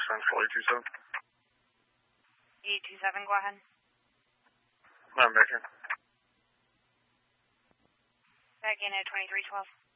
Sense, call 827. 827, go ahead. I'm back here. Back in at 2312.